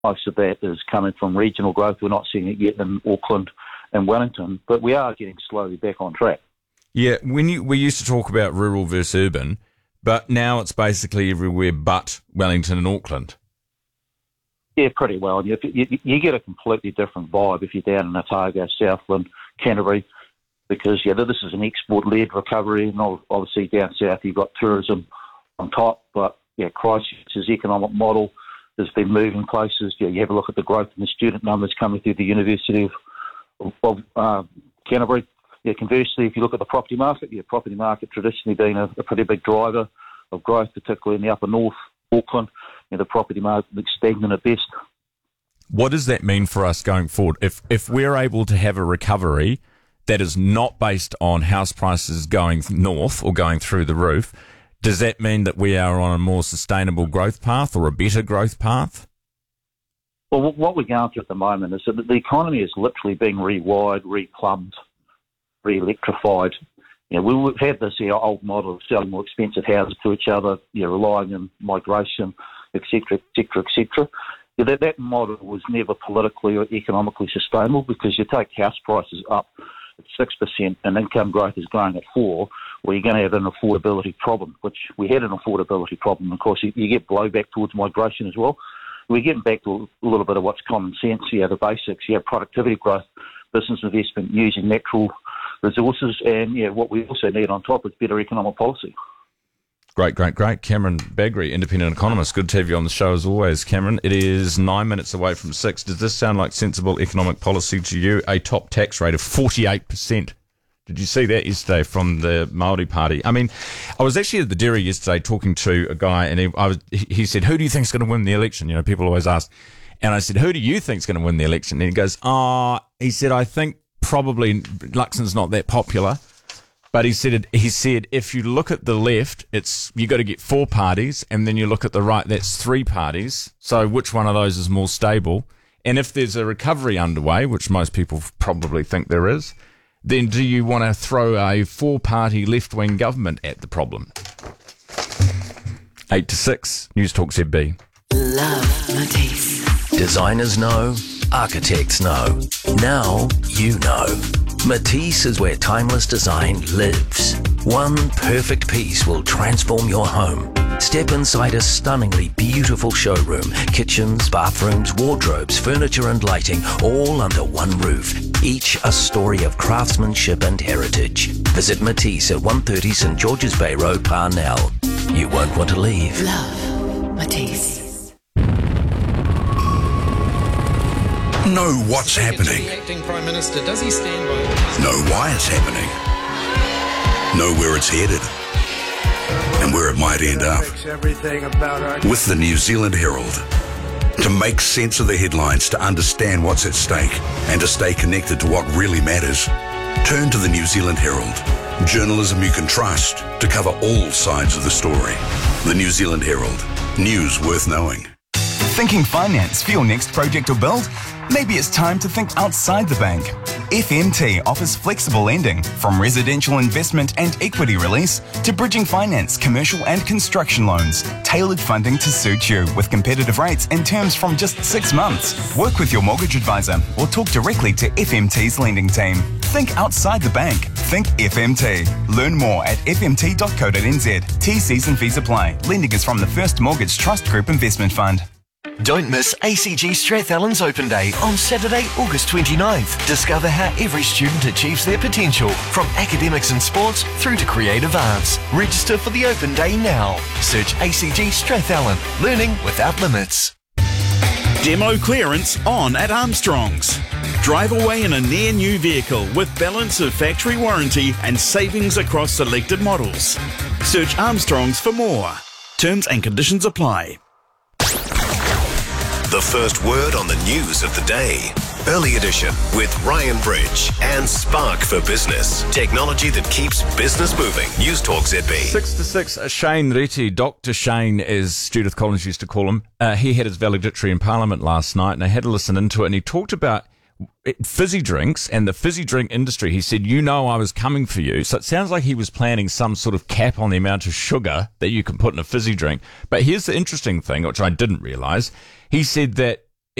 Most of that is coming from regional growth. We're not seeing it yet in Auckland and Wellington, but we are getting slowly back on track. Yeah, we used to talk about rural versus urban, but now it's basically everywhere but Wellington and Auckland. Yeah, pretty well. You get a completely different vibe if you're down in Otago, Southland, Canterbury, because this is an export-led recovery, and obviously down south you've got tourism on top, but Christchurch's economic model has been moving places. You have a look at the growth in the student numbers coming through the University of Canterbury. Conversely, if you look at the property market traditionally been a pretty big driver of growth, particularly in the upper north, Auckland. The property market is stagnant at best. What does that mean for us going forward? If we're able to have a recovery that is not based on house prices going north or going through the roof, does that mean that we are on a more sustainable growth path or a better growth path? Well, what we're going through at the moment is that the economy is literally being rewired, replumbed, re-electrified. We've had this old model of selling more expensive houses to each other, relying on migration, etc., etc., etc. That model was never politically or economically sustainable, because you take house prices up at 6% and income growth is growing at 4%, well, you're going to have an affordability problem, which we had an affordability problem. Of course, you get blowback towards migration as well. We're getting back to a little bit of what's common sense, the basics, productivity growth, business investment, using natural resources, and what we also need on top is better economic policy. Great. Cameron Bagrie, independent economist. Good to have you on the show as always, Cameron. It is 9 minutes away from 6. Does this sound like sensible economic policy to you? A top tax rate of 48%. Did you see that yesterday from the Māori Party? I mean, I was actually at the dairy yesterday talking to a guy, and he said, "Who do you think is going to win the election?" People always ask. And I said, "Who do you think is going to win the election?" And he goes, he said, "I think probably Luxon's not that popular." But he said if you look at the left, you got to get 4 parties, and then you look at the right, that's 3 parties. So which one of those is more stable? And if there's a recovery underway, which most people probably think there is, then do you want to throw a 4-party left-wing government at the problem? 8 to 6, News Talk ZB. Love Matisse. Designers know, architects know. Now you know. Matisse is where timeless design lives. One perfect piece will transform your home. Step inside a stunningly beautiful showroom. Kitchens, bathrooms, wardrobes, furniture and lighting, all under one roof. Each a story of craftsmanship and heritage. Visit Matisse at 130 St George's Bay Road, Parnell. You won't want to leave. Love Matisse. Know what's happening. The acting Prime Minister, does he stand by? Know why it's happening. Know where it's headed. And where it might end up. With the New Zealand Herald. To make sense of the headlines, to understand what's at stake, and to stay connected to what really matters, turn to the New Zealand Herald. Journalism you can trust to cover all sides of the story. The New Zealand Herald. News worth knowing. Thinking finance for your next project or build? Maybe it's time to think outside the bank. FMT offers flexible lending, from residential investment and equity release to bridging finance, commercial and construction loans. Tailored funding to suit you with competitive rates and terms from just 6 months. Work with your mortgage advisor or talk directly to FMT's lending team. Think outside the bank. Think FMT. Learn more at fmt.co.nz. T&Cs and fees apply. Lending is from the First Mortgage Trust Group Investment Fund. Don't miss ACG Strathallan's Open Day on Saturday, August 29th. Discover how every student achieves their potential, from academics and sports through to creative arts. Register for the Open Day now. Search ACG Strathallan. Learning without limits. Demo clearance on at Armstrong's. Drive away in a near new vehicle with balance of factory warranty and savings across selected models. Search Armstrong's for more. Terms and conditions apply. The first word on the news of the day. Early edition with Ryan Bridge and Spark for Business. Technology that keeps business moving. News Talk ZB. 6 to 6, Shane Reti, Dr. Shane, as Judith Collins used to call him. He had his valedictory in Parliament last night, and I had to listen into it, and he talked about fizzy drinks and the fizzy drink industry. He said, I was coming for you. So it sounds like he was planning some sort of cap on the amount of sugar that you can put in a fizzy drink. But here's the interesting thing, which I didn't realise. He said that